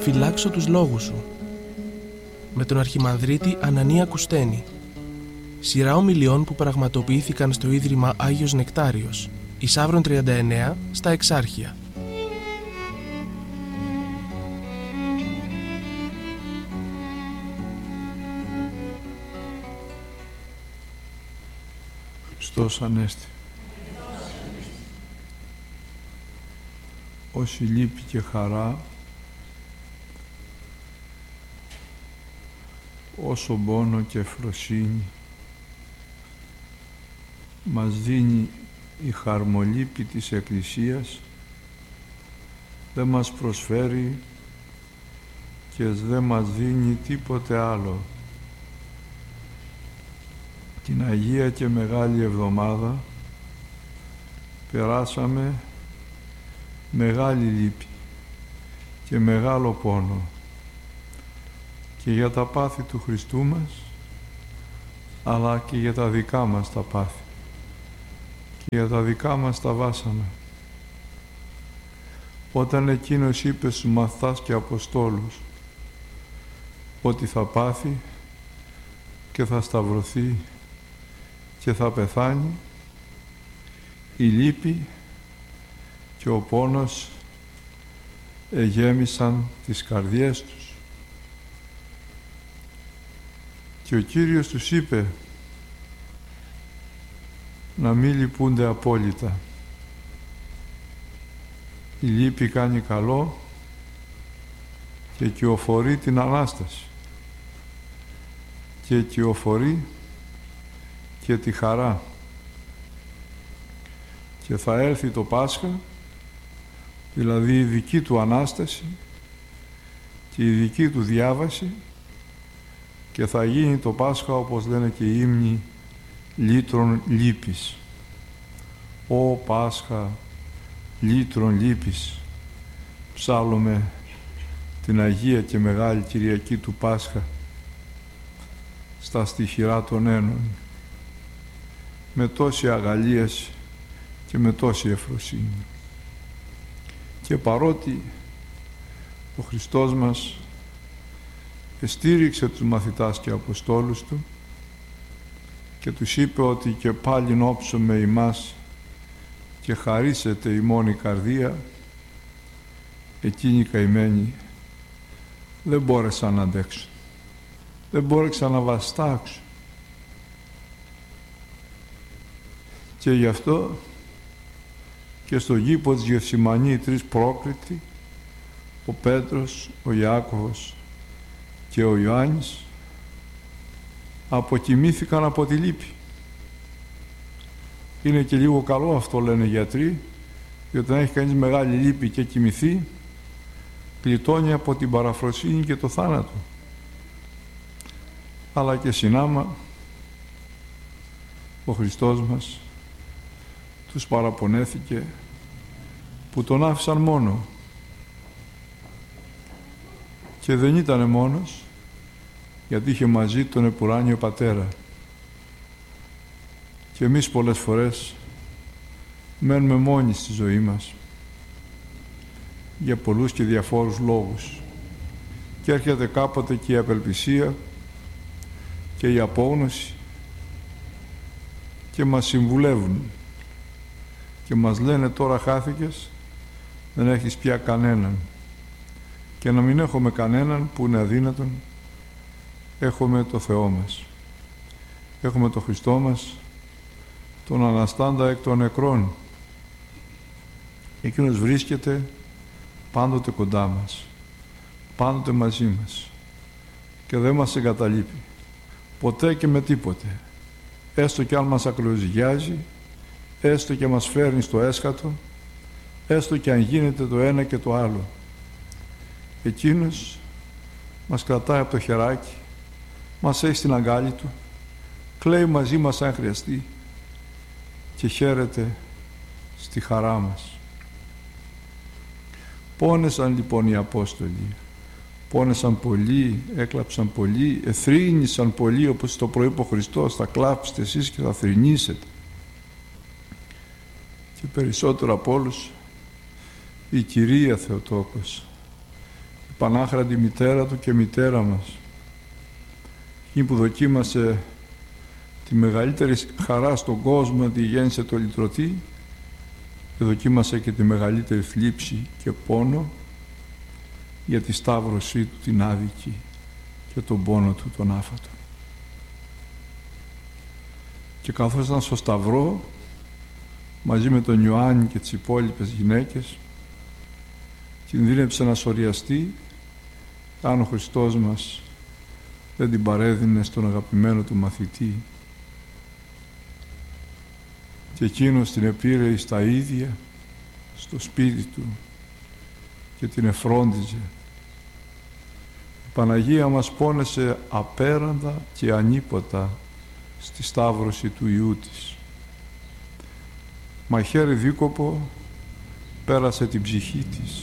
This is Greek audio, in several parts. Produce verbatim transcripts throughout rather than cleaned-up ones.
«Φυλάξω τους λόγους σου» με τον Αρχιμανδρίτη Ανανία Κουστένη. Σειρά ομιλιών που πραγματοποιήθηκαν στο Ίδρυμα Άγιος Νεκτάριος, Ισαύρων τριάντα εννέα, στα Εξάρχεια. Χριστός Ανέστη. Όση λύπη και χαρά, όσο πόνο και ευφροσύνη μας δίνει η χαρμολύπη της Εκκλησίας, δεν μας προσφέρει και δεν μας δίνει τίποτε άλλο. Την Αγία και Μεγάλη Εβδομάδα περάσαμε μεγάλη λύπη και μεγάλο πόνο και για τα πάθη του Χριστού μας, αλλά και για τα δικά μας τα πάθη και για τα δικά μας τα βάσανα. Όταν εκείνος είπε στους μαθητάς και Αποστόλους ότι θα πάθει και θα σταυρωθεί και θα πεθάνει, η λύπη και ο πόνος εγέμισαν τις καρδιές τους. Και ο Κύριος τους είπε να μην λυπούνται απόλυτα. Η λύπη κάνει καλό και κυοφορεί την Ανάσταση και κυοφορεί και τη χαρά. Και θα έρθει το Πάσχα, δηλαδή η δική του Ανάσταση και η δική του διάβαση, και θα γίνει το Πάσχα, όπως λένε και οι ύμνοι, λύτρων λύπης. Ω Πάσχα, λύτρων λύπης, ψάλλουμε την Αγία και Μεγάλη Κυριακή του Πάσχα στα στιχηρά των Ένων, με τόση αγαλίαση και με τόση ευφροσύνη. Και παρότι ο Χριστός μας εστήριξε τους μαθητάς και Αποστόλους Του και τους είπε ότι και πάλι νόψομαι ημάς και χαρίσετε ημών η καρδία, εκείνοι οι καημένοι δεν μπόρεσαν να αντέξουν, δεν μπόρεσαν να βαστάξουν. Και γι' αυτό και στο γήπο της Γεφσιμανή οι τρεις πρόκριτοι, ο Πέτρος, ο Ιάκωβος και ο Ιωάννης, αποκοιμήθηκαν από τη λύπη. Είναι και λίγο καλό αυτό, λένε οι γιατροί, γιατί όταν έχει κανείς μεγάλη λύπη και κοιμηθεί, γλιτώνει από την παραφροσύνη και το θάνατο. Αλλά και συνάμα ο Χριστός μας τους παραπονέθηκε που τον άφησαν μόνο. Και δεν ήταν μόνος, γιατί είχε μαζί τον επουράνιο Πατέρα. Και εμείς πολλές φορές μένουμε μόνοι στη ζωή μας για πολλούς και διαφόρους λόγους. Και έρχεται κάποτε και η απελπισία και η απόγνωση και μας συμβουλεύουν και μας λένε τώρα χάθηκες, δεν έχεις πια κανέναν. Και να μην έχουμε κανέναν που είναι αδύνατον, έχουμε το Θεό μας. Έχουμε το Χριστό μας, τον Αναστάντα εκ των νεκρών. Εκείνος βρίσκεται πάντοτε κοντά μας, πάντοτε μαζί μας και δεν μας εγκαταλείπει ποτέ και με τίποτε, έστω και αν μας ακροζυγιάζει, έστω και μας φέρνει στο έσχατο, έστω και αν γίνεται το ένα και το άλλο. Εκείνος μας κρατάει από το χεράκι, μας έχει στην αγκάλη του, κλαίει μαζί μας αν χρειαστεί και χαίρεται στη χαρά μας. Πόνεσαν λοιπόν οι Απόστολοι, πόνεσαν πολύ, έκλαψαν πολύ, εθρήνησαν πολύ, όπως το προείπε ο Χριστός, θα κλάψετε εσείς και θα θρηνήσετε. Και περισσότερο από όλους η Κυρία Θεοτόκος, η Πανάχραντη μητέρα του και μητέρα μας, εκείνη που δοκίμασε τη μεγαλύτερη χαρά στον κόσμο, ότι γέννησε το λυτρωτή, και δοκίμασε και τη μεγαλύτερη θλίψη και πόνο για τη σταύρωσή του την άδικη και τον πόνο του τον άφατο. Και καθώς ήταν στο σταυρό μαζί με τον Ιωάννη και τις υπόλοιπες γυναίκες, κινδύνεψε να σωριαστεί αν ο Χριστός μας δεν την παρέδινε στον αγαπημένο του μαθητή, και εκείνος την επήρε στα ίδια στο σπίτι του και την εφρόντιζε. Η Παναγία μας πόνεσε απέραντα και ανίποτα στη σταύρωση του Υιού της. Μαχαίρι δίκοπο πέρασε την ψυχή της.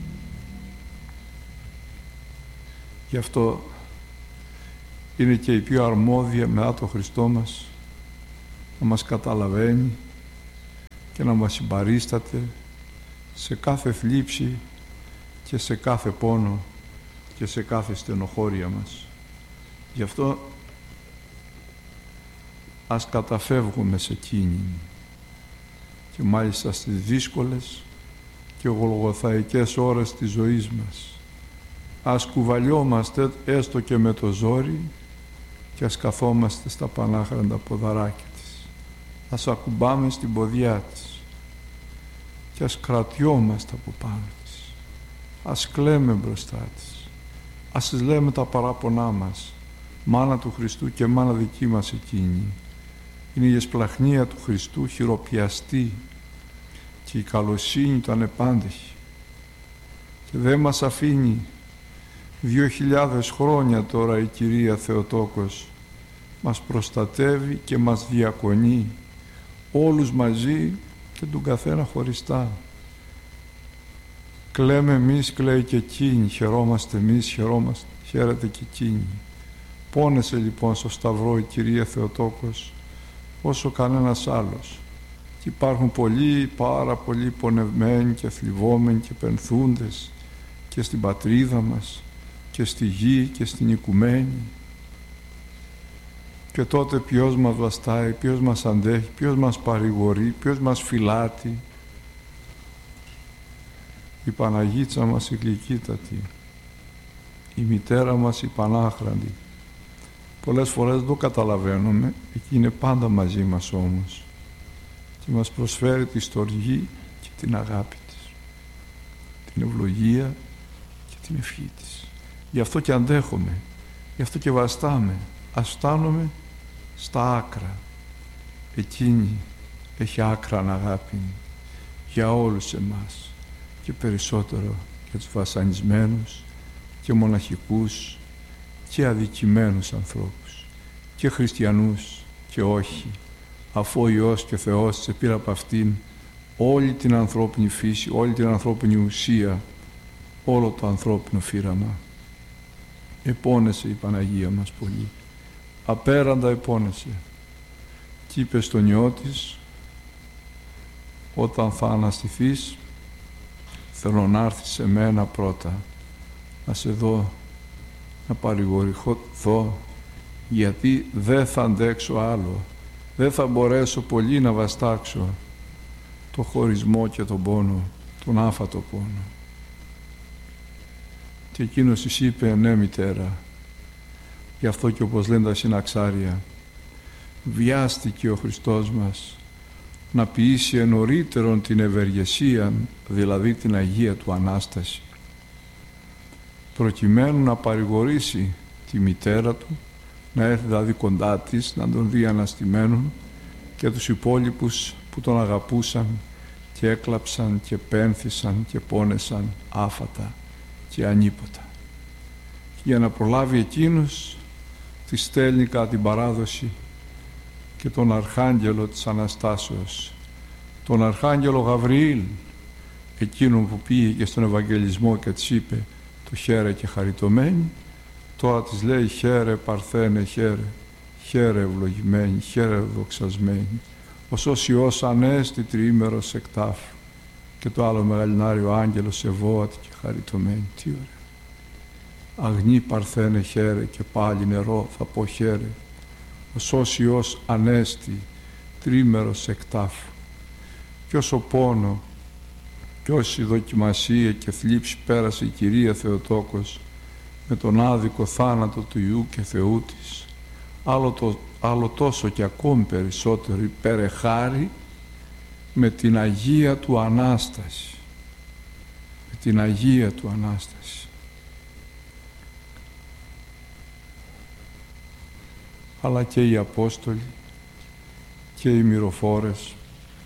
Γι' αυτό είναι και η πιο αρμόδια μετά το Χριστό μας να μας καταλαβαίνει και να μας συμπαρίσταται σε κάθε θλίψη και σε κάθε πόνο και σε κάθε στενοχώρια μας. Γι' αυτό ας καταφεύγουμε σε εκείνη, και μάλιστα στις δύσκολες και γολγοθαϊκές ώρες της ζωής μας. Ας κουβαλιόμαστε έστω και με το ζόρι, και ας καθόμαστε στα πανάχραντα ποδαράκια της. Ας ακουμπάμε στην ποδιά της και ας κρατιόμαστε από πάνω της. Ας κλαίμε μπροστά της. Ας της λέμε τα παράπονά μας. Μάνα του Χριστού και μάνα δική μας εκείνη. Είναι η εσπλαχνία του Χριστού χειροπιαστή, και η καλοσύνη του ανεπάντεχη. Και δεν μας αφήνει. Δύο χιλιάδες χρόνια τώρα η Κυρία Θεοτόκος μας προστατεύει και μας διακονεί όλους μαζί και τον καθένα χωριστά. Κλαίμε εμείς, κλαίει και εκείνη, χαιρόμαστε εμείς, χαιρόμαστε, χαίρεται και εκείνη. Πόνεσε λοιπόν στο σταυρό η Κυρία Θεοτόκος όσο κανένας άλλος. Και υπάρχουν πολλοί, πάρα πολλοί πονευμένοι και θλιβόμενοι και πενθούντες και στην πατρίδα μας και στη γη και στην οικουμένη. Και τότε ποιος μας βαστάει, ποιος μας αντέχει, ποιος μας παρηγορεί, ποιος μας φυλάτει? Η Παναγίτσα μας η γλυκύτατη, η μητέρα μας η πανάχραντη. Πολλές φορές δεν το καταλαβαίνουμε, εκεί είναι πάντα μαζί μας όμως, και μας προσφέρει τη στοργή και την αγάπη της, την ευλογία και την ευχή της. Γι' αυτό και αντέχουμε, γι' αυτό και βαστάμε. Ας φτάνουμε στα άκρα. Εκείνη έχει άκραν αγάπη για όλους εμάς, και περισσότερο για τους βασανισμένους και μοναχικούς και αδικημένους ανθρώπους, και χριστιανούς και όχι, αφού ο Υιός και Θεός της επήρε από αυτήν όλη την ανθρώπινη φύση, όλη την ανθρώπινη ουσία, όλο το ανθρώπινο φύραμα. Επώνεσε η Παναγία μας πολύ, απέραντα επώνεσε, και είπε στον Υιό της, όταν θα αναστηθείς θέλω να έρθεις σε μένα πρώτα, να σε δω, να παρηγορηθώ, γιατί δεν θα αντέξω άλλο, δεν θα μπορέσω πολύ να βαστάξω το χωρισμό και τον πόνο, τον άφατο πόνο. Και εκείνος της είπε, ναι μητέρα, γι' αυτό και όπως λένε τα συναξάρια, βιάστηκε ο Χριστός μας να ποιήσει ενωρίτερον την ευεργεσία, δηλαδή την Αγία του Ανάσταση, προκειμένου να παρηγορήσει τη μητέρα του, να έρθει δηλαδή κοντά της, να τον δει αναστημένον, και τους υπόλοιπους που τον αγαπούσαν και έκλαψαν και πένθησαν και πόνεσαν άφατα και ανίποτα. Και για να προλάβει εκείνους, τη στέλνει κατά την παράδοση και τον Αρχάγγελο της Αναστάσεως, τον Αρχάγγελο Γαβριήλ, εκείνον που πήγε και στον Ευαγγελισμό και της είπε το χαίρε και χαριτωμένη, τώρα της λέει χαίρε Παρθένε, χαίρε, χαίρε ευλογημένη, χαίρε δοξασμένη, ως ως Υιός Ανέστη τριήμερος εκτάφου, και το άλλο μεγαλινάριο άγγελος ευώατη και χαριτωμένη. Τι ωραία. Αγνή παρθένε χαίρε και πάλι νερό θα πω χαίρε. Ο σώσιος ανέστη, τρίμερος εκτάφου. Κι όσο πόνο, κι όση δοκιμασία και θλίψη πέρασε η Κυρία Θεοτόκος με τον άδικο θάνατο του Υιού και Θεού της, άλλο, το, άλλο τόσο και ακόμη περισσότερο υπέρε χάρη με την Αγία του Ανάσταση. Με την Αγία του Ανάσταση. Αλλά και οι Απόστολοι και οι μυροφόρες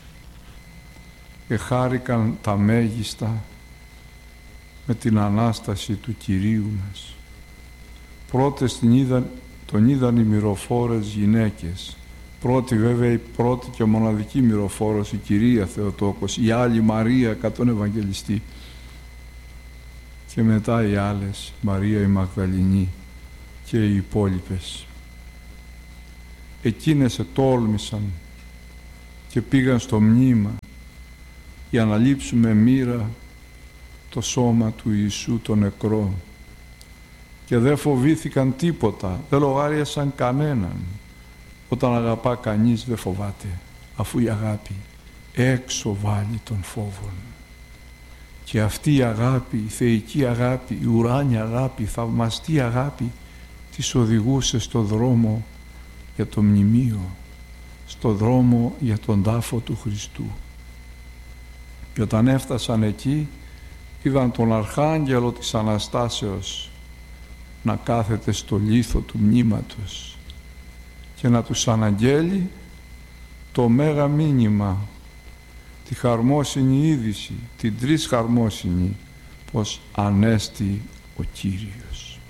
εχάρηκαν τα μέγιστα με την Ανάσταση του Κυρίου μας. Πρώτες την είδαν, τον είδαν οι μυροφόρες γυναίκες. Πρώτη βέβαια η πρώτη και μοναδική μυροφόρος η Κυρία Θεοτόκος, η άλλη Μαρία κατά τον Ευαγγελιστή και μετά οι άλλες, Μαρία η Μαγδαληνή και οι υπόλοιπες. Εκείνες ετόλμησαν και πήγαν στο μνήμα για να λείψουμε μοίρα το σώμα του Ιησού το νεκρό και δεν φοβήθηκαν τίποτα, δεν λογάριασαν κανέναν. Όταν αγαπά κανείς δεν φοβάται, αφού η αγάπη έξω βάλει τον φόβον. Και αυτή η αγάπη, η θεϊκή αγάπη, η ουράνια αγάπη, η θαυμαστή αγάπη τις οδηγούσε στο δρόμο για το μνημείο, στο δρόμο για τον τάφο του Χριστού. Και όταν έφτασαν εκεί, είδαν τον Αρχάγγελο της Αναστάσεως να κάθεται στο λίθο του μνήματος και να τους αναγγέλει το μέγα μήνυμα, τη χαρμόσυνη είδηση, την τρεις χαρμόσυνη, πως ανέστη ο Κύριος.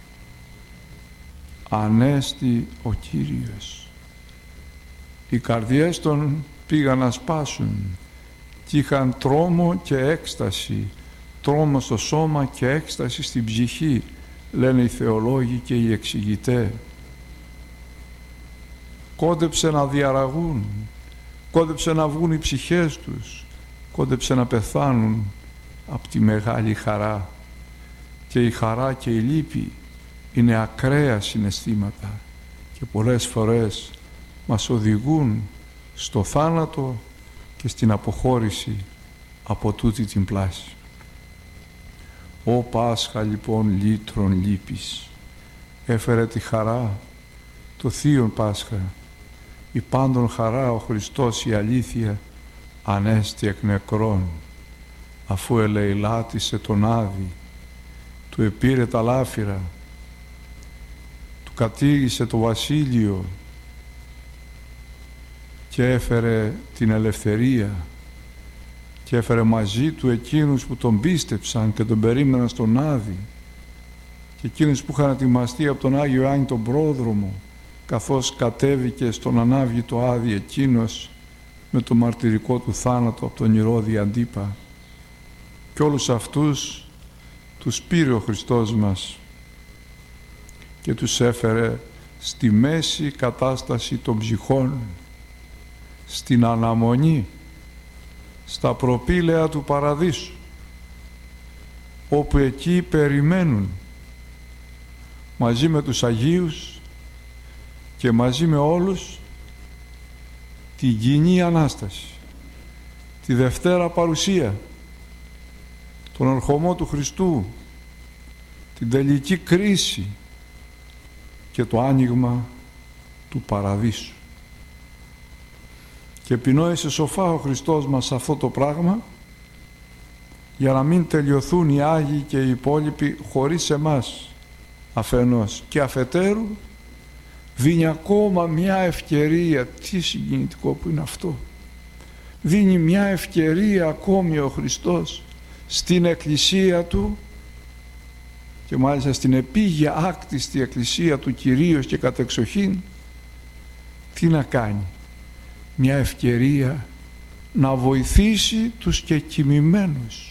Ανέστη ο Κύριος. Οι καρδιές των πήγαν να σπάσουν και είχαν τρόμο και έκσταση, τρόμο στο σώμα και έκσταση στην ψυχή, λένε οι θεολόγοι και οι εξηγητές. Κόντεψε να διαραγούν, κόντεψε να βγουν οι ψυχές τους, κόντεψε να πεθάνουν από τη μεγάλη χαρά. Και η χαρά και η λύπη είναι ακραία συναισθήματα και πολλές φορές μας οδηγούν στο θάνατο και στην αποχώρηση από τούτη την πλάση. Ω Πάσχα λοιπόν λύτρων λύπης, έφερε τη χαρά, το Θείον Πάσχα, η πάντων χαρά ο Χριστός η αλήθεια ανέστη εκ νεκρών, αφού ελεηλάτησε τον Άδη, του επήρε τα λάφυρα, του κατήγησε το βασίλειο και έφερε την ελευθερία και έφερε μαζί του εκείνους που τον πίστεψαν και τον περίμεναν στον Άδη και εκείνους που είχαν ετοιμαστεί από τον Άγιο Ιωάννη τον πρόδρομο, καθώς κατέβηκε στον ανάβγητο Άδη εκείνος με το μαρτυρικό του θάνατο από τον Ηρώδη Αντίπα. Και όλους αυτούς τους πήρε ο Χριστός μας και τους έφερε στη μέση κατάσταση των ψυχών, στην αναμονή, στα προπήλαια του Παραδείσου, όπου εκεί περιμένουν μαζί με τους Αγίους και μαζί με όλους την κοινή Ανάσταση, τη Δευτέρα Παρουσία, τον ερχομό του Χριστού, την τελική κρίση και το άνοιγμα του Παραδείσου. Και επινόησε σοφά ο Χριστός μας αυτό το πράγμα για να μην τελειωθούν οι Άγιοι και οι υπόλοιποι χωρίς εμάς αφενός, και αφετέρου δίνει ακόμα μια ευκαιρία. Τι συγκινητικό που είναι αυτό! Δίνει μια ευκαιρία ακόμη ο Χριστός στην Εκκλησία Του, και μάλιστα στην επίγεια άκτιστη Εκκλησία του Κυρίως και κατεξοχήν, τι να κάνει? Μια ευκαιρία να βοηθήσει τους κεκοιμημένους.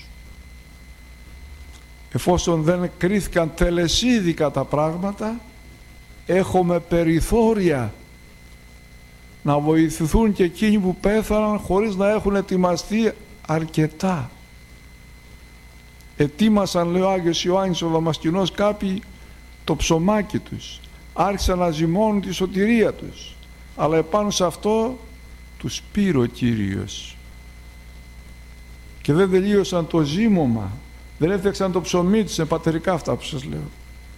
Εφόσον δεν κρίθηκαν τελεσίδικα τα πράγματα, έχουμε περιθώρια να βοηθηθούν και εκείνοι που πέθαναν χωρίς να έχουν ετοιμαστεί αρκετά. ετοίμασαν, λέει ο Άγιος Ιωάννης ο Δαμασκηνός, κάποιοι το ψωμάκι τους, άρχισαν να ζυμώνουν τη σωτηρία τους, αλλά επάνω σε αυτό τους πήρε ο Κύριος. Και δεν τελείωσαν το ζύμωμα, δεν έφτιαξαν το ψωμί τους, είναι πατερικά αυτά που σας λέω.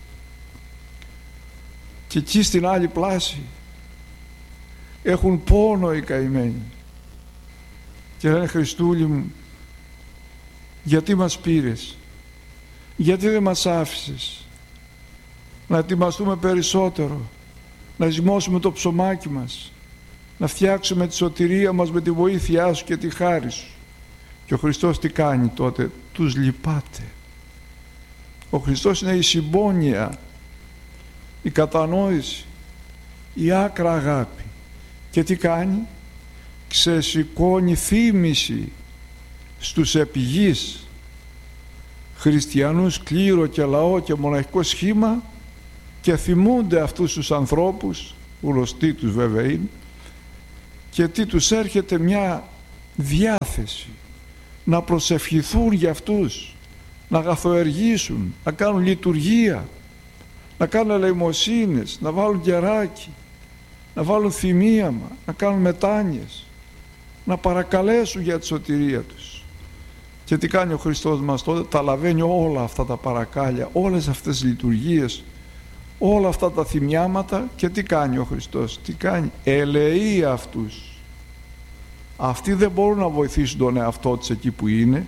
Και εκεί στην άλλη πλάση έχουν πόνο οι καημένοι και λένε, Χριστούλη μου, γιατί μας πήρες, γιατί δεν μας άφησες να ετοιμαστούμε περισσότερο, να ζυμώσουμε το ψωμάκι μας, να φτιάξουμε τη σωτηρία μας με τη βοήθειά σου και τη χάρη σου. Και ο Χριστός τι κάνει τότε? Τους λυπάται. Ο Χριστός είναι η συμπόνια, η κατανόηση, η άκρα αγάπη. Και τι κάνει? Ξεσηκώνει θύμηση στους επιγείς χριστιανούς, κλήρο και λαό και μοναχικό σχήμα, και θυμούνται αυτούς τους ανθρώπους, γνωστοί τους βέβαια είναι, και τι τους έρχεται? Μια διάθεση να προσευχηθούν για αυτούς, να αγαθοεργήσουν, να κάνουν λειτουργία, να κάνουν ελεημοσύνες, να βάλουν κεράκι, να βάλουν θυμίαμα, να κάνουν μετάνοιες, να παρακαλέσουν για τη σωτηρία τους. Και τι κάνει ο Χριστός μας τότε? Τα λαβαίνει όλα αυτά τα παρακάλια, όλες αυτές τις λειτουργίες, όλα αυτά τα θυμιάματα, και τι κάνει ο Χριστός? Τι κάνει? Ελεεί αυτούς. Αυτοί δεν μπορούν να βοηθήσουν τον εαυτό τους εκεί που είναι,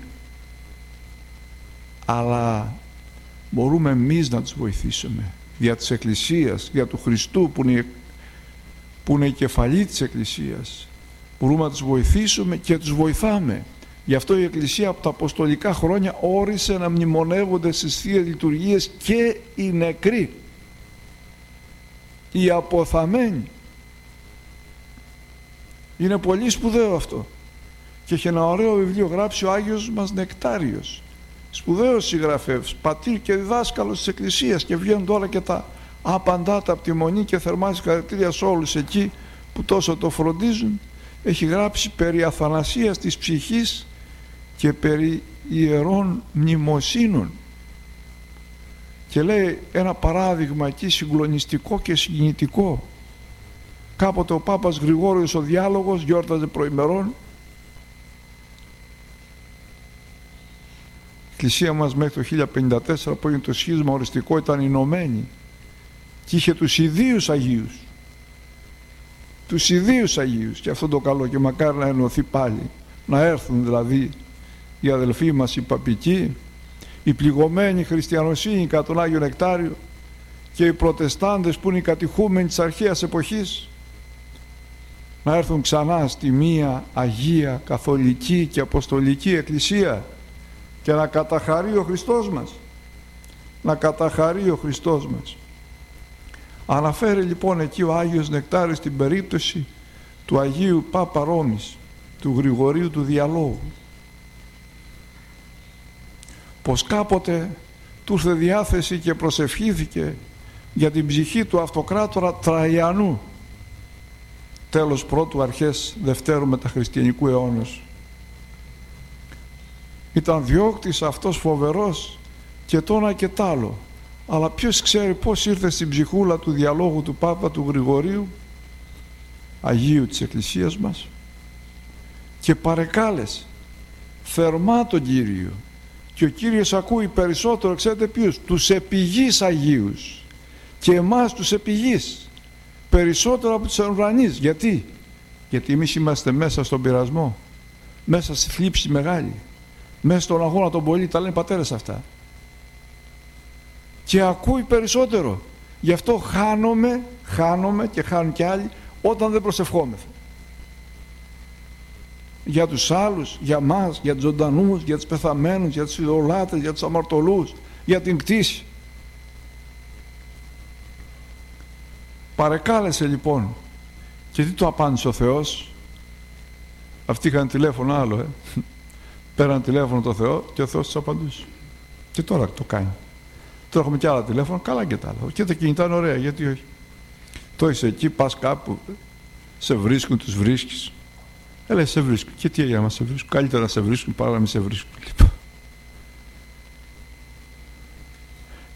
αλλά μπορούμε εμείς να τους βοηθήσουμε δια της Εκκλησίας, δια του Χριστού που είναι, που είναι η κεφαλή της Εκκλησίας. Μπορούμε να τους βοηθήσουμε και τους βοηθάμε. Γι' αυτό η Εκκλησία από τα αποστολικά χρόνια όρισε να μνημονεύονται στις Θείες Λειτουργίες και οι νεκροί, οι αποθαμένοι. Είναι πολύ σπουδαίο αυτό. Και έχει ένα ωραίο βιβλίο γράψει ο Άγιος μας Νεκτάριος, σπουδαίος συγγραφέας, πατήρ και διδάσκαλος της Εκκλησίας, και βγαίνουν τώρα και τα απαντάτα από τη Μονή και θερμά συγχαρητήρια σε όλους εκεί που τόσο το φροντίζουν. Έχει γράψει περί αθανασίας της ψυχής και περί ιερών μνημοσύνων, και λέει ένα παράδειγμα εκεί συγκλονιστικό και συγκινητικό. Κάποτε ο Πάπας Γρηγόριος ο Διάλογος γιόρταζε προημερών. Η Εκκλησία μας μέχρι το χίλια πενήντα τέσσερα, που είναι το σχίσμα οριστικό, ήταν ενωμένη και είχε τους ιδίους Αγίους. Τους ιδίους Αγίους, και αυτό το καλό, και μακάρι να ενωθεί πάλι, να έρθουν δηλαδή οι αδελφοί μας οι παπικοί, οι πληγωμένοι χριστιανοσύνοι κατά τον Άγιο Νεκτάριο και οι προτεστάντες που είναι οι κατηχούμενοι της αρχαίας εποχής, να έρθουν ξανά στη μία Αγία Καθολική και Αποστολική Εκκλησία και να καταχαρεί ο Χριστός μας. Να καταχαρεί ο Χριστός μας. Αναφέρει λοιπόν εκεί ο Άγιος Νεκτάριος την περίπτωση του Αγίου Πάπα Ρώμης, του Γρηγορίου του Διαλόγου. Πως κάποτε του ήρθε διάθεση και προσευχήθηκε για την ψυχή του αυτοκράτορα Τραϊανού, τέλος πρώτου αρχές δευτέρου μεταχριστιανικού αιώνος. Ήταν διώκτης αυτός φοβερός και τόνα και τ' άλλο, αλλά ποιος ξέρει πώς ήρθε στην ψυχούλα του Διαλόγου του Πάπα του Γρηγορίου, Αγίου της Εκκλησίας μας, και παρεκάλεσε θερμά τον Κύριο. Και ο Κύριος ακούει περισσότερο, ξέρετε ποιους? Τους επιγείς Αγίους, και εμάς τους επιγείς περισσότερο από τους ουρανείς. Γιατί? Γιατί εμείς είμαστε μέσα στον πειρασμό, μέσα στη θλίψη μεγάλη, μέσα στον αγώνα των πολύ, τα λένε πατέρες αυτά, και ακούει περισσότερο. Γι' αυτό χάνομαι, χάνομαι και χάνουν κι άλλοι όταν δεν προσευχόμεθα για τους άλλους, για μας, για τους ζωντανούς, για τους πεθαμένους, για τους ειδωλάτρες, για τους αμαρτωλούς, για την κτήση. Παρεκάλεσε λοιπόν, και τι του απάντησε ο Θεός? Αυτοί είχαν τηλέφωνο άλλο, ε. Πέραν τηλέφωνο το Θεό και ο Θεός τους απαντούσε. Και τώρα το κάνει. Τώρα έχουμε και άλλα τηλέφωνα, καλά και τα άλλα. Και τα κινητά είναι ωραία, γιατί όχι? Το είσαι εκεί, πας κάπου, σε βρίσκουν, τους βρίσκεις. Έλα, σε βρίσκουν. Και τι έγινε να σε βρίσκουν? Καλύτερα να σε βρίσκουν παρά να μην σε βρίσκουν.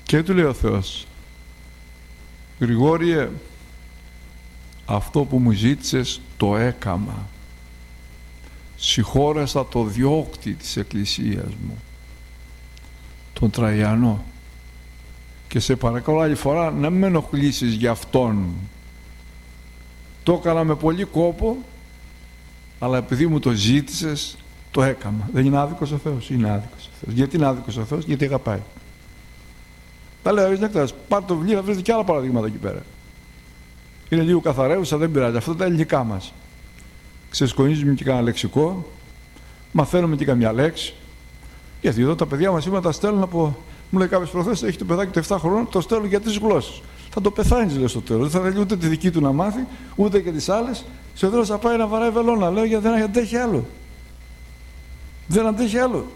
Και του λέει ο Θεός, Γρηγόριε, αυτό που μου ζήτησες το έκαμα. Συγχώρεσα το διώκτη της Εκκλησίας μου, τον Τραϊανό, και σε παρακαλώ άλλη φορά να μην με ενοχλήσεις για αυτόν. Το έκανα με πολύ κόπο, αλλά επειδή μου το ζήτησες το έκαμα. Δεν είναι άδικος ο Θεός? Είναι άδικος ο Θεός. Γιατί είναι άδικος ο Θεός? Γιατί αγαπάει. Τα λέει ο Άγιος Νεκτάριος. Πάρτε το βιβλίο, θα βρείτε και άλλα παραδείγματα εκεί πέρα. Είναι λίγο καθαρέουσα, δεν πειράζει. Αυτό τα ελληνικά μας. Ξεσκονίζουμε και κανένα λεξικό, μαθαίνουμε και καμιά λέξη. Γιατί εδώ τα παιδιά μας σήμερα τα στέλνουν από. Μου λέει κάποιος προχθές, έχει το παιδάκι του επτά χρόνων, το στέλνουν για τρεις γλώσσες. Θα το πεθάνεις, λέει, στο τέλος. Δεν θα θέλει ούτε τη δική του να μάθει, ούτε και τις άλλες. Στο τέλος θα πάει να βαράει βελόνα. Λέω, γιατί δεν αντέχει άλλο. Δεν αντέχει άλλο.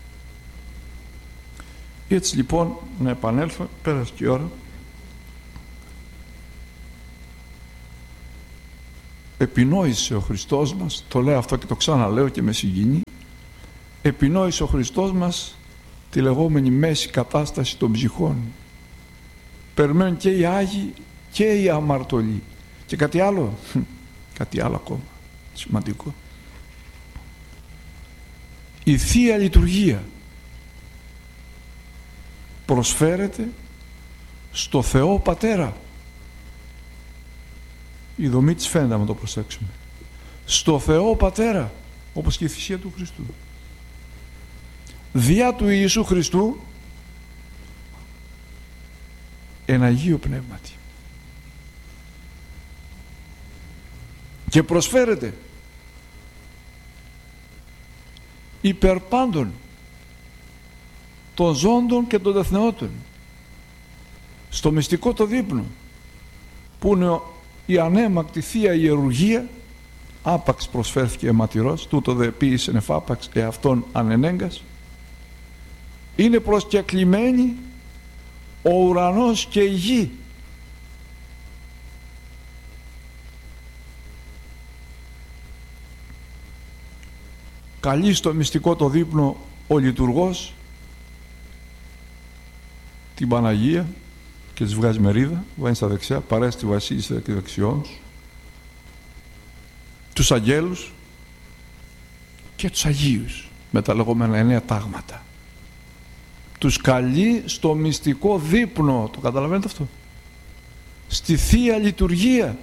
Έτσι λοιπόν, να επανέλθω, πέρασε και η ώρα. Επινόησε ο Χριστός μας, το λέω αυτό και το ξαναλέω και με συγκινεί, επινόησε ο Χριστός μας τη λεγόμενη μέση κατάσταση των ψυχών. Περιμένουν και οι Άγιοι και οι αμαρτωλοί. Και κάτι άλλο, κάτι άλλο ακόμα σημαντικό. Η Θεία Λειτουργία προσφέρεται στο Θεό Πατέρα. Η δομή της φαίνεται, να το προσέξουμε. Στο Θεό Πατέρα, όπως και η θυσία του Χριστού. Διά του Ιησού Χριστού εν Αγίου Πνεύματι. Και προσφέρεται υπερ πάντων των ζώντων και των τεθνεώτων, στο μυστικό το δείπνο, που είναι η ανέμακτη Θεία Ιερουργία, άπαξ προσφέρθηκε αιματηρός, τούτο δε ποιήσεν εφάπαξ εαυτόν ανενέγκας. Είναι προσκεκλημένοι ο ουρανός και η γη. Καλεί στο μυστικό το δείπνο ο λειτουργός την Παναγία και της βγάζει μερίδα, βγαίνει στα δεξιά, παρέστη βασίλισσα και δεξιόν, τους αγγέλους και τους Αγίους με τα λεγόμενα εννέα τάγματα. Τους καλεί στο μυστικό δείπνο, το καταλαβαίνετε αυτό, στη Θεία Λειτουργία.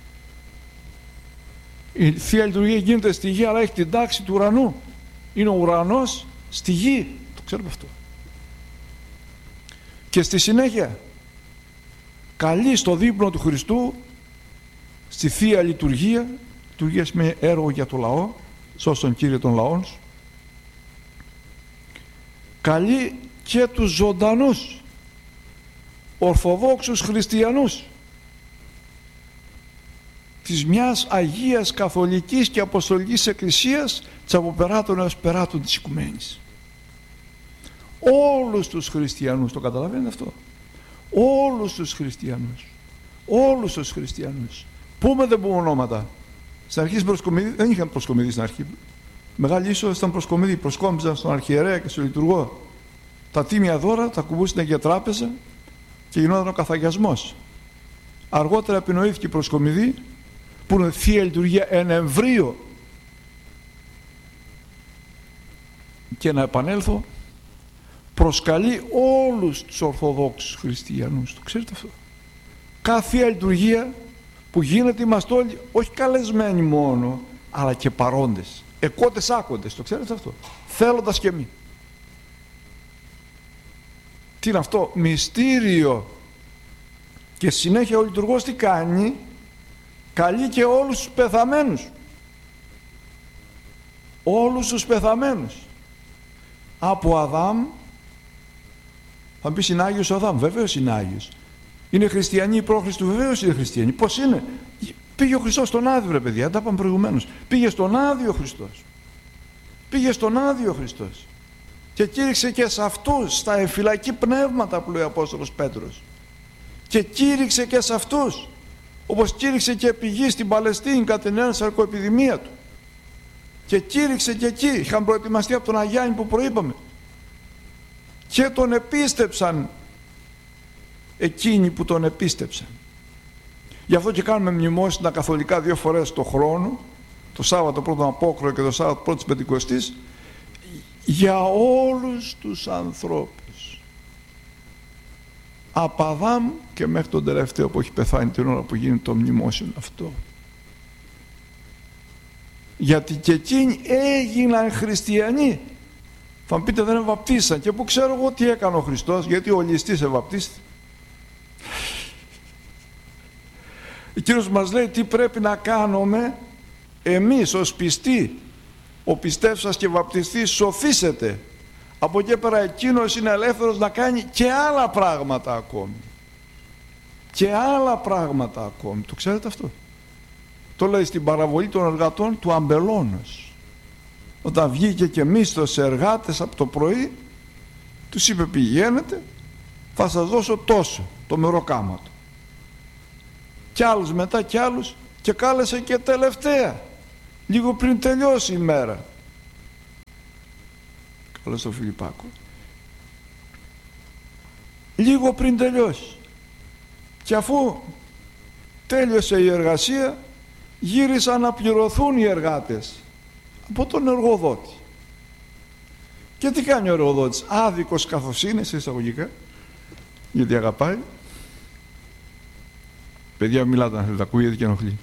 Η Θεία Λειτουργία γίνεται στη γη, αλλά έχει την τάξη του ουρανού. Είναι ο ουρανός στη γη, το ξέρουμε αυτό. Και στη συνέχεια καλεί στο δείπνο του Χριστού, στη Θεία Λειτουργία. Λειτουργία σημαίνει έργο για το λαό, σώσον Κύριε των λαών σου. Καλεί και τους ζωντανούς Ορθοδόξους Χριστιανούς της μιας Αγίας Καθολικής και Αποστολικής Εκκλησίας, της αποπεράτων έως περάτων της Οικουμένης. Όλους τους χριστιανούς, το καταλαβαίνετε αυτό? Όλους τους χριστιανούς, όλους τους χριστιανούς. Πούμε δεν πούμε ονόματα. Στην αρχή στην προσκομιδή, δεν είχαν προσκομιδή στην αρχή. Μεγάλη είσοδος ήταν προσκομιδή, προσκόμιζαν στον αρχιερέα και στον λειτουργό. Τα τίμια δώρα τα κουμπούσαν για τράπεζα και γινόταν ο καθαγιασμός. Αργότερα επινοήθηκε η προσκομιδή, που είναι Θεία Λειτουργία εν εμβρίο. Και να επανέλθω, προσκαλεί όλους τους Ορθοδόξους Χριστιανούς. Το ξέρετε αυτό? Κάθε Θεία Λειτουργία που γίνεται, είμαστε όλοι όχι καλεσμένοι μόνο, αλλά και παρόντες, εκότες άκοντες. Το ξέρετε αυτό? Θέλοντας και μη. Τι είναι αυτό? Μυστήριο. Και συνέχεια ο λειτουργός τι κάνει? Καλεί και όλους τους πεθαμένους. Όλους τους πεθαμένους. Από Αδάμ, θα πεις είναι Άγιος ο Αδάμ, βεβαίως είναι Άγιος. Είναι χριστιανοί πρόχριστου, βεβαίως είναι χριστιανοί. Πώς είναι? Πήγε ο Χριστός στον Άδη, βρε παιδιά, τα είπαμε προηγουμένως. Πήγε στον Άδη ο Χριστός. Πήγε στον Άδη ο Χριστός. Και κήρυξε και σε αυτούς, στα εμφυλακή πνεύματα που λέει ο Απόστολος Πέτρος. Και κήρυξε και σε αυτούς, όπως κήρυξε και επί γη στην Παλαιστίνη κατά την σαρκοεπιδημία του. Και κήρυξε και εκεί, είχαν προετοιμαστεί από τον Αγιάννη που προείπαμε. Και τον επίστεψαν εκείνοι που τον επίστεψαν. Γι' αυτό και κάνουμε μνημόσυνα τα καθολικά δύο φορές το χρόνο, το Σάββατο πρώτον Απόκρουα και το Σάββατο πρώτης Πεντηκοστής, για όλους τους ανθρώπους. Από Αδάμ και μέχρι τον τελευταίο που έχει πεθάνει την ώρα που γίνει το μνημόσυνο αυτό. Γιατί και εκείνοι έγιναν χριστιανοί. Θα μου πείτε δεν βαπτίσαν. Και που ξέρω εγώ τι έκανε ο Χριστός, γιατί ο ληστής ευαπτίστη. Ο Κύριος μας λέει τι πρέπει να κάνουμε εμείς ως πιστοί. Ο πιστεύσας και βαπτιστής σωθήσετε. Από εκεί πέρα εκείνος είναι ελεύθερος να κάνει και άλλα πράγματα ακόμη. Και άλλα πράγματα ακόμη. Το ξέρετε αυτό? Το λέει στην παραβολή των εργατών του Αμπελώνος. Όταν βγήκε και μίσθωσε εργάτες από το πρωί, τους είπε πηγαίνετε, θα σας δώσω τόσο, το μεροκάματο. Κι άλλους μετά κι άλλους, και κάλεσε και τελευταία, λίγο πριν τελειώσει η μέρα. Καλώς τον Φιλιππάκο. Λίγο πριν τελειώσει. Και αφού τέλειωσε η εργασία, γύρισαν να πληρωθούν οι εργάτες από τον εργοδότη. Και τι κάνει ο εργοδότης? Άδικος καθώς είναι, σε εισαγωγικά, γιατί αγαπάει. Παιδιά μιλάτε αν θέλετε, ακούγεται και ενοχλεί.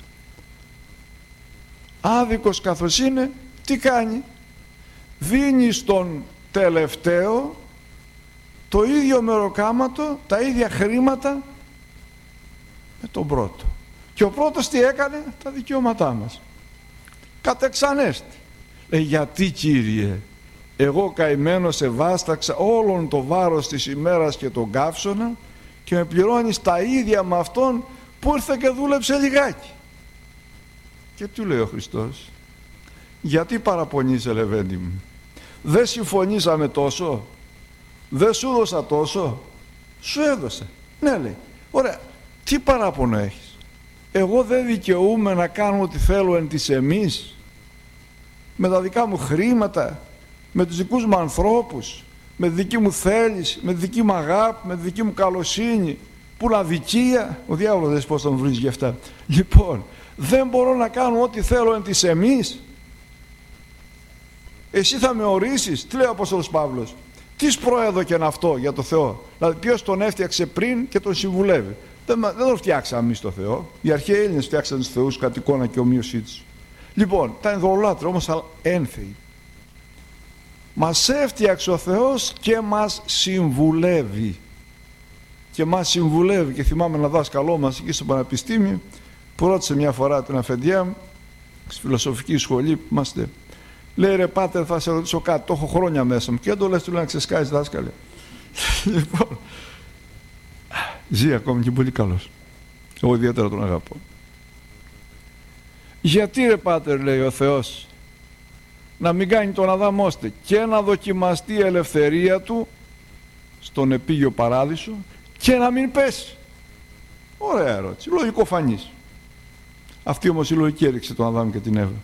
Άδικος καθώς είναι, τι κάνει? Δίνει στον τελευταίο το ίδιο μεροκάματο, τα ίδια χρήματα με τον πρώτο. Και ο πρώτος τι έκανε? Τα δικαιώματά μας. Κατεξανέστη. Ε, γιατί Κύριε, εγώ καημένος εβάσταξα όλον το βάρος της ημέρας και τον καύσωνα και με πληρώνεις τα ίδια με αυτόν που ήρθε και δούλεψε λιγάκι. Και τι λέει ο Χριστός? Γιατί παραπονείσαι λεβέντη μου? Δεν συμφωνήσαμε τόσο? Δεν σου έδωσα τόσο? Σου έδωσα. Ναι, λέει. Ωραία. Τι παράπονο έχεις? Εγώ δεν δικαιούμαι να κάνω ό,τι θέλω εν της εμείς, με τα δικά μου χρήματα, με τους δικούς μου ανθρώπους, με τη δική μου θέληση, με τη δική μου αγάπη, με τη δική μου καλοσύνη, που είναι αδικία? Ο διάβολος δεν πώς τον βρίζει γι' αυτά. Λοιπόν, δεν μπορώ να κάνω ό,τι θέλω εν της εμείς? Εσύ θα με ορίσεις? Τι λέει ο Απόστολος Παύλος? Τι προέδωκεν αυτό για το Θεό? Δηλαδή ποιος τον έφτιαξε πριν και τον συμβουλεύει? Δεν, δεν τον φτιάξαμε εμείς το Θεό. Οι αρχαίοι Έλληνες φτιάξαν τους θεούς κατ' εικόνα και ομοίωσή τους. Λοιπόν, τα ειδωλολάτρια όμως ένθεοι. Μας έφτιαξε ο Θεός και μας συμβουλεύει. Και μας συμβουλεύει. Και θυμάμαι ένα δάσκαλό μας εκεί στο πανεπιστήμιο που ρώτησε μια φορά την αφεντιά μου στη φιλοσοφική σχολή που είμαστε. Λέει, ρε πάτερ, θα σε ρωτήσω κάτι, το έχω χρόνια μέσα μου. Και δεν το λες, του λέει να ξεσκάσεις, δάσκαλε. Λοιπόν, ζει ακόμη και πολύ καλός. Εγώ ιδιαίτερα τον αγαπώ. Γιατί ρε πάτερ, λέει ο Θεός, να μην κάνει τον Αδάμ ώστε και να δοκιμαστεί η ελευθερία του στον επίγειο παράδεισο και να μην πέσει? Ωραία ερώτηση, λογικό φανής. Αυτή όμως η λογική έριξε τον Αδάμ και την Εύα.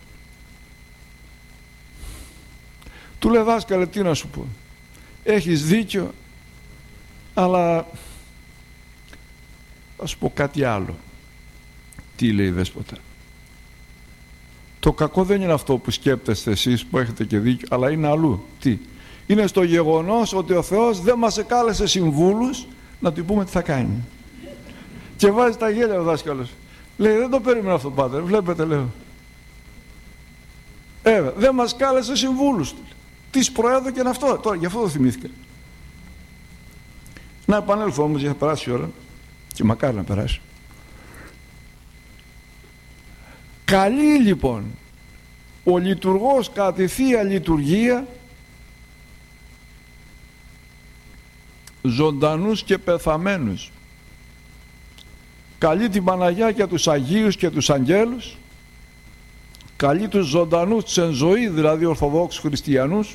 Του λέει, δάσκαλε, τι να σου πω, έχεις δίκιο, αλλά θα σου πω κάτι άλλο. Τι λέει η δέσποτα? Το κακό δεν είναι αυτό που σκέπτεστε εσείς που έχετε και δίκιο, αλλά είναι αλλού. Τι? Είναι στο γεγονός ότι ο Θεός δεν μας εκάλεσε συμβούλους να του πούμε τι θα κάνει. Και βάζει τα γέλια ο δάσκαλος. Λέει, δεν το περίμενα αυτό, πάτερ, βλέπετε, λέω. Ε, δεν μας κάλεσε συμβούλους. Τις προέδωκεν αυτό. Τώρα, γι' αυτό το θυμήθηκα. Να επανέλθω όμως, για να περάσει η ώρα. Και μακάρι να περάσει. Καλεί λοιπόν ο λειτουργός κατά τη Θεία Λειτουργία ζωντανούς και πεθαμένους. Καλεί την Παναγιά και τους Αγίους και τους Αγγέλους. Καλεί τους ζωντανούς, τους εν ζωή, δηλαδή Ορθοδόξους Χριστιανούς,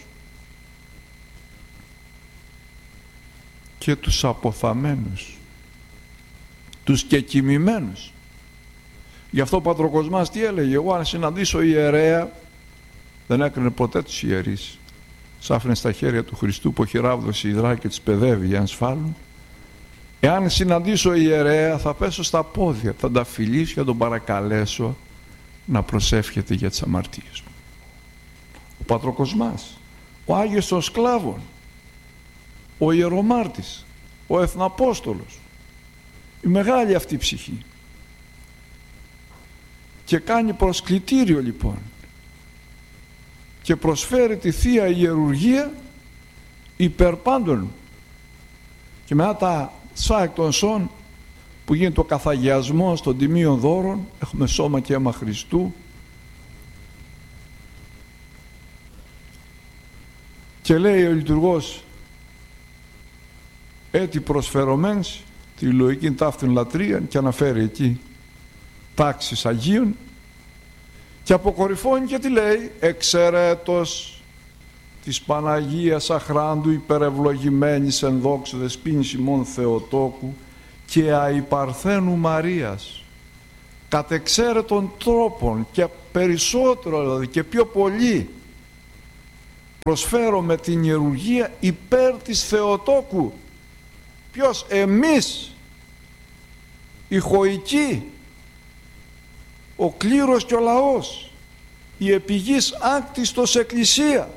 και τους αποθαμένους, τους κεκοιμημένους. Γι' αυτό ο Πατροκοσμάς τι έλεγε? Εγώ αν συναντήσω ιερέα, δεν έκρινε ποτέ τους ιερείς, σ' άφηνε στα χέρια του Χριστού που έχει ράβδωση υδρά και τις παιδεύει για να σφάλουν. Εάν συναντήσω ιερέα θα πέσω στα πόδια, θα τα φιλήσω και θα τον παρακαλέσω να προσεύχεται για τις αμαρτίες μου. Ο Πατροκοσμάς, ο Άγιος των Σκλάβων, ο Ιερομάρτης, ο Εθναπόστολος, η μεγάλη αυτή ψυχή. Και κάνει προσκλητήριο λοιπόν και προσφέρει τη Θεία Ιερουργία υπέρ πάντων. Και μετά τα σφάκ των σών που γίνεται ο καθαγιασμός των τιμίων δώρων, έχουμε σώμα και αίμα Χριστού, και λέει ο λειτουργός έτι προσφερωμένς τη λογική ταύτην λατρείαν, και αναφέρει εκεί τάξεις Αγίων, και αποκορυφώνει και τι λέει: εξαιρέτως της Παναγίας Αχράντου υπερευλογημένης εν δόξου δεσποίνης ημών Θεοτόκου και αϊπαρθένου Μαρίας, κατ' εξαίρετων τρόπων και περισσότερο δηλαδή και πιο πολύ προσφέρω με την ιερουργία υπέρ της Θεοτόκου. Ποιος? Εμείς, οι χωικοί, ο κλήρος και ο λαός, η επιγής άκτιστος εκκλησία.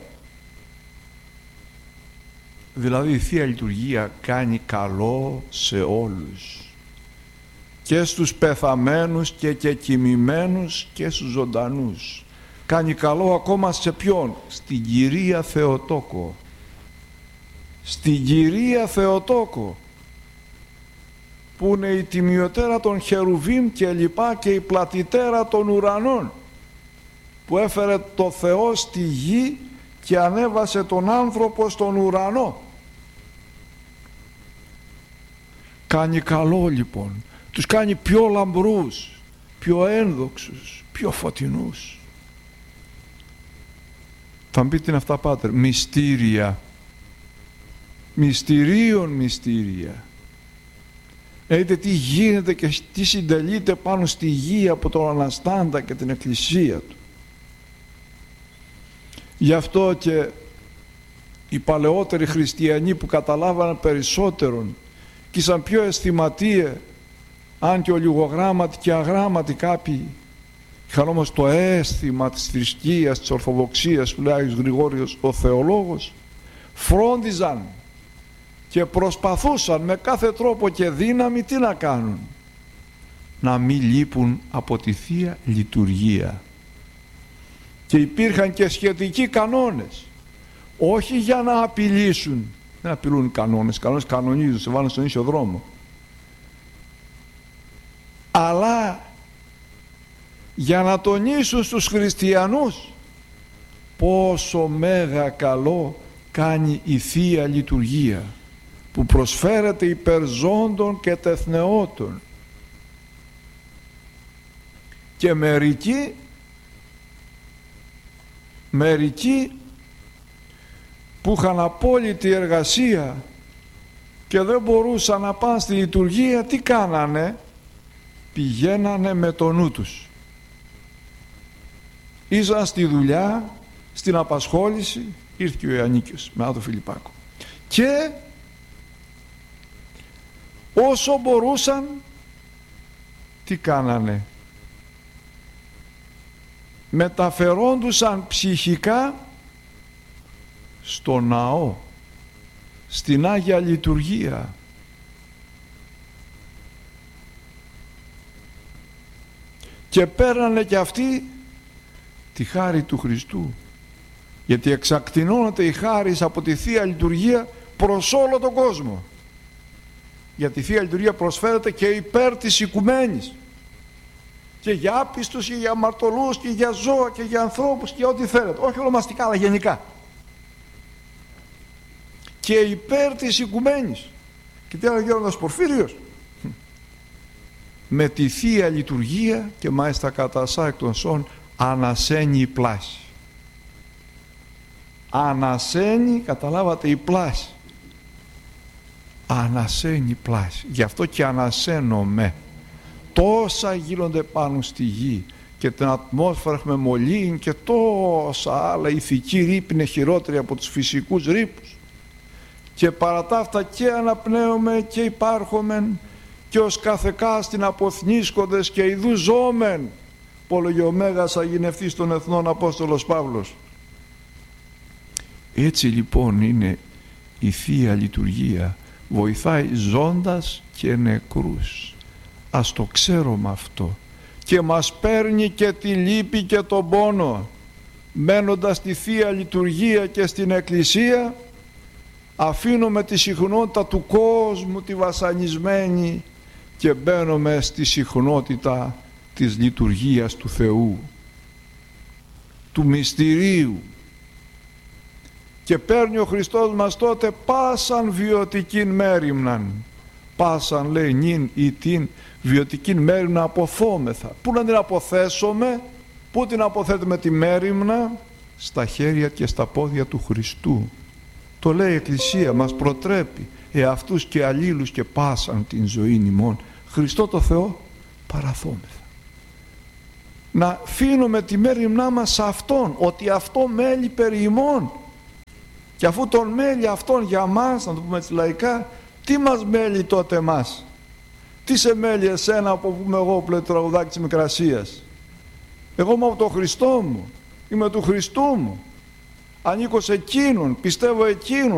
Δηλαδή η Θεία Λειτουργία κάνει καλό σε όλους, και στους πεθαμένους και και κοιμημένους και στους ζωντανούς. Κάνει καλό ακόμα σε ποιον? Στην Κυρία Θεοτόκο. Στην Κυρία Θεοτόκο, που είναι η τιμιωτέρα των Χερουβίμ και λοιπά και η πλατιτέρα των ουρανών, που έφερε το Θεό στη γη και ανέβασε τον άνθρωπο στον ουρανό. Κάνει καλό λοιπόν, τους κάνει πιο λαμπρούς, πιο ένδοξους, πιο φωτεινούς. Θα μου πείτε τι είναι αυτά, Πάτερ? Μυστήρια, μυστηρίων μυστήρια. Δείτε τι γίνεται και τι συντελείται πάνω στη γη από τον Αναστάντα και την Εκκλησία του. Γι' αυτό και οι παλαιότεροι χριστιανοί που καταλάβανε περισσότερον και ήσαν πιο αισθηματίε, αν και ολιγογράμματοι και αγράμματοι κάποιοι, είχαν όμως το αίσθημα της θρησκείας, της Ορθοδοξίας που λέει Άγιος Γρηγόριος ο Θεολόγος, φρόντιζαν και προσπαθούσαν με κάθε τρόπο και δύναμη τι να κάνουν? Να μην λείπουν από τη Θεία Λειτουργία. Και υπήρχαν και σχετικοί κανόνες, όχι για να απειλήσουν, δεν απειλούν κανόνες, κανόνες κανονίζουν, σε βάλουν στον ίσιο δρόμο, αλλά για να τονίσουν στους χριστιανούς πόσο μέγα καλό κάνει η Θεία Λειτουργία, που προσφέρεται υπέρ ζώντων και τεθνεώτων. Και μερικοί μερικοί που είχαν απόλυτη εργασία και δεν μπορούσαν να πάνε στη λειτουργία, τι κάνανε? Πηγαίνανε με το νου τους. Ήσαν στη δουλειά, στην απασχόληση, ήρθε και ο Ιωαννίκιος με τον Φιλιππάκο, και όσο μπορούσαν τι κάνανε? Μεταφερόντουσαν ψυχικά στο ναό, στην Άγια Λειτουργία. Και παίρνανε και αυτοί τη χάρη του Χριστού, γιατί εξακτηνώνεται η χάρις από τη Θεία Λειτουργία προς όλο τον κόσμο, γιατί η Θεία Λειτουργία προσφέρεται και υπέρ της οικουμένης, και για άπιστους και για αμαρτωλούς και για ζώα και για ανθρώπους και ό,τι θέλετε, όχι ονομαστικά αλλά γενικά, και υπέρ της οικουμένης. Και τι έλεγε ο Γέροντας Πορφύριος? Με τη Θεία Λειτουργία και μάλιστα κατά σάκ των σών ανασένει η πλάση. Ανασένει, καταλάβατε, η πλάση. Ανασένει η πλάση. Γι' αυτό και ανασένομαι. Τόσα γίνονται πάνω στη γη και την ατμόσφαιρα έχουμε μολύν και τόσα άλλα. Η ηθική ρήπη είναι χειρότερη από τους φυσικούς ρήπους. και παρά τα αυτά και αναπνέουμε και υπάρχομεν και ως καθεκάς την αποθνίσκοντες και ειδού ζώμεν, πόλογε ο Μέγας Αγινευτής των Εθνών Απόστολος Παύλος. Έτσι λοιπόν είναι η Θεία Λειτουργία, βοηθάει ζώντας και νεκρούς. Ας το ξέρουμε αυτό και μας παίρνει και τη λύπη και τον πόνο. Μένοντας στη Θεία Λειτουργία και στην Εκκλησία, αφήνουμε τη συχνότητα του κόσμου τη βασανισμένη και μπαίνουμε στη συχνότητα της λειτουργίας του Θεού, του μυστηρίου, και παίρνει ο Χριστός μας τότε πάσαν βιωτικήν μέριμναν. Πάσαν, λέει, νυν ή την βιωτικήν μέριμνα αποθόμεθα. Πού να την αποθέσουμε? Πού την αποθέτουμε τη μέριμνα? Στα χέρια και στα πόδια του Χριστού. Το λέει η Εκκλησία, μας προτρέπει εαυτούς και αλλήλους και πάσαν την ζωή ημών Χριστό το Θεό παραθόμεθα. Να αφήνουμε τη μέριμνά μας σε Αυτόν, ότι αυτό μέλει περί ημών. Και αφού τον μέλει Αυτόν για μας, να το πούμε έτσι λαϊκά, τι μας μέλει τότε εμάς? Τι σε μέλει εσένα από που είμαι εγώ που λέει το τραγουδάκι της Μικρασίας? Εγώ είμαι από τον Χριστό μου, είμαι του Χριστού μου, ανήκω σε Εκείνον, πιστεύω Εκείνον.